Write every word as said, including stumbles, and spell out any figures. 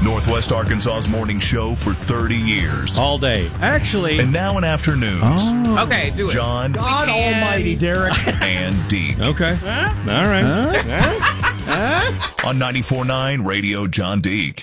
Northwest Arkansas's morning show for thirty years. All day. Actually. And now in afternoons. Oh. Okay, do it. John. God almighty, Derek. And Deke. Okay. Huh? All right. Huh? Huh? On ninety-four point nine Radio John Deke.